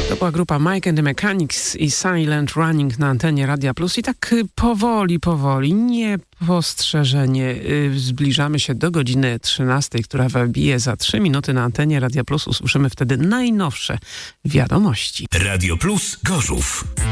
To była grupa Mike and the Mechanics i Silent Running na antenie Radia Plus. I tak powoli, niepostrzeżenie zbliżamy się do godziny 13, która wybije za 3 minuty na antenie Radia Plus. Usłyszymy wtedy najnowsze wiadomości. Radio Plus Gorzów.